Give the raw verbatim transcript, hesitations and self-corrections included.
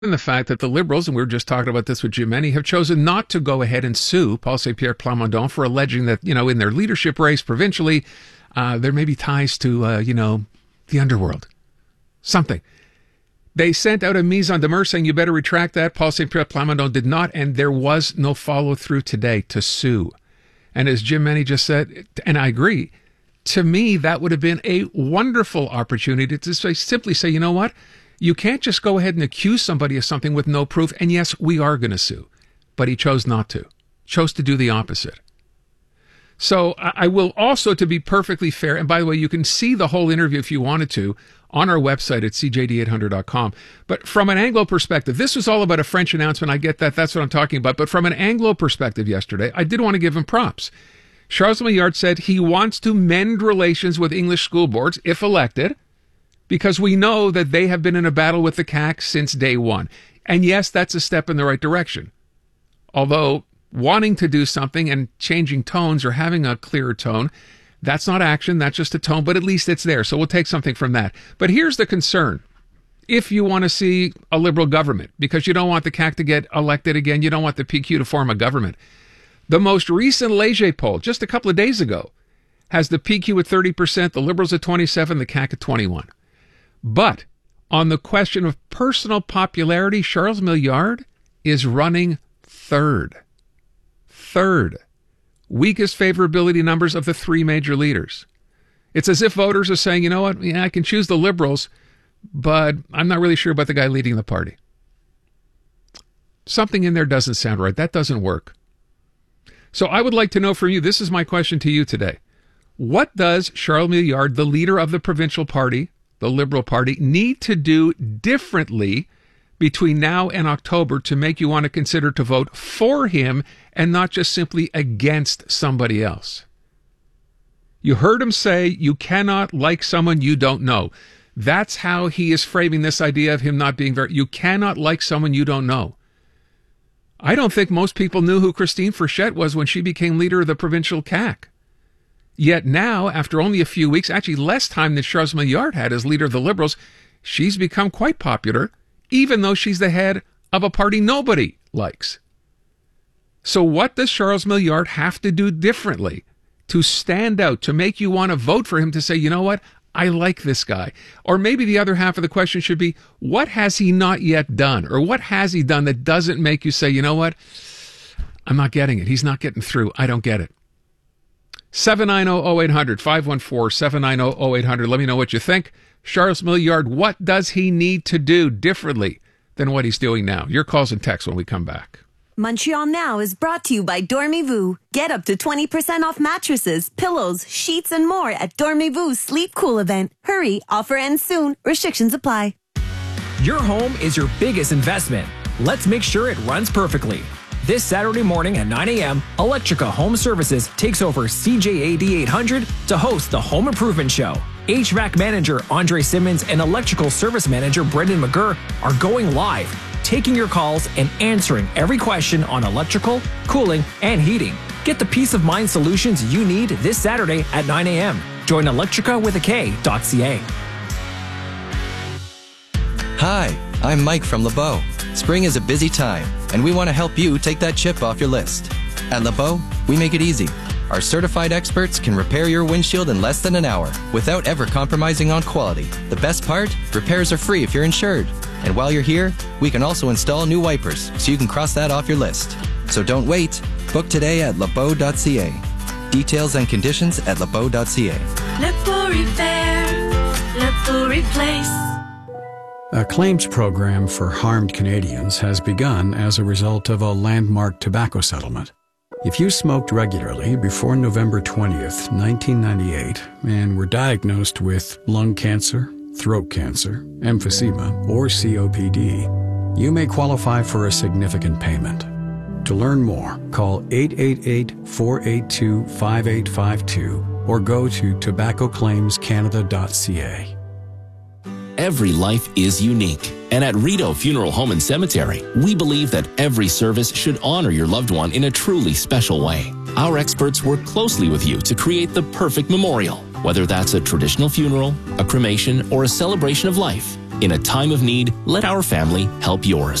the fact that the Liberals, and we were just talking about this with Jim Meny, have chosen not to go ahead and sue Paul Saint-Pierre Plamondon for alleging that, you know, in their leadership race provincially, uh, there may be ties to, uh, you know, the underworld. Something. They sent out a mise en demeure saying, you better retract that. Paul Saint-Pierre Plamondon did not, and there was no follow-through today to sue. And as Jim Meny just said, and I agree, to me, that would have been a wonderful opportunity to say, simply say, you know what? You can't just go ahead and accuse somebody of something with no proof. And yes, we are going to sue. But he chose not to. Chose to do the opposite. So I will also, to be perfectly fair, and by the way, you can see the whole interview if you wanted to on our website at C J D eight hundred dot com. But from an Anglo perspective, this was all about a French announcement. I get that. That's what I'm talking about. But from an Anglo perspective yesterday, I did want to give him props. Charles Milliard said he wants to mend relations with English school boards if elected, because we know that they have been in a battle with the C A C since day one. And yes, that's a step in the right direction. Although wanting to do something and changing tones or having a clearer tone, that's not action, that's just a tone, but at least it's there. So we'll take something from that. But here's the concern. If you want to see a Liberal government, because you don't want the C A C to get elected again, you don't want the P Q to form a government. The most recent Leger poll, just a couple of days ago, has the P Q at thirty percent, the Liberals at twenty-seven, the C A C at twenty-one. But on the question of personal popularity, Charles Milliard is running third. Third. Weakest favorability numbers of the three major leaders. It's as if voters are saying, you know what, yeah, I can choose the Liberals, but I'm not really sure about the guy leading the party. Something in there doesn't sound right. That doesn't work. So I would like to know from you, this is my question to you today. What does Charles Milliard, the leader of the provincial party, the Liberal Party, need to do differently between now and October to make you want to consider to vote for him and not just simply against somebody else? You heard him say you cannot like someone you don't know. That's how he is framing this idea of him not being very... You cannot like someone you don't know. I don't think most people knew who Christine Frechette was when she became leader of the provincial C A C. Yet now, after only a few weeks, actually less time than Charles Milliard had as leader of the Liberals, she's become quite popular, even though she's the head of a party nobody likes. So what does Charles Milliard have to do differently to stand out, to make you want to vote for him, to say, you know what, I like this guy? Or maybe the other half of the question should be, what has he not yet done? Or what has he done that doesn't make you say, you know what, I'm not getting it. He's not getting through. I don't get it. seven nine zero zero eight hundred, five one four, seven nine zero zero eight hundred. Let me know what you think. Charles Milliard, what does he need to do differently than what he's doing now? Your calls and texts when we come back. Montreal Now is brought to you by Dormez-vous. Get up to twenty percent off mattresses, pillows, sheets, and more at Dormez-vous Sleep Cool event. Hurry, offer ends soon. Restrictions apply. Your home is your biggest investment. Let's make sure it runs perfectly. This Saturday morning at nine a.m., Electrica Home Services takes over C J A D eight hundred to host the Home Improvement Show. H V A C manager Andre Simmons and electrical service manager Brendan McGurr are going live, taking your calls and answering every question on electrical, cooling, and heating. Get the peace of mind solutions you need this Saturday at nine a.m. Join Electrica with a K dot C A. Hi, I'm Mike from LeBeau. Spring is a busy time, and we want to help you take that chip off your list. At LeBeau, we make it easy. Our certified experts can repair your windshield in less than an hour without ever compromising on quality. The best part? Repairs are free if you're insured. And while you're here, we can also install new wipers so you can cross that off your list. So don't wait. Book today at lebeau dot c a. Details and conditions at lebeau dot c a. LeBeau Repair, LeBeau Replace. A claims program for harmed Canadians has begun as a result of a landmark tobacco settlement. If you smoked regularly before November twentieth, nineteen ninety-eight, and were diagnosed with lung cancer, throat cancer, emphysema, or C O P D, you may qualify for a significant payment. To learn more, call eight eight eight, four eight two, five eight five two or go to tobacco claims canada dot c a. Every life is unique, and at Rideau Funeral Home and Cemetery, we believe that every service should honor your loved one in a truly special way. Our experts work closely with you to create the perfect memorial, whether that's a traditional funeral, a cremation, or a celebration of life. In a time of need, let our family help yours.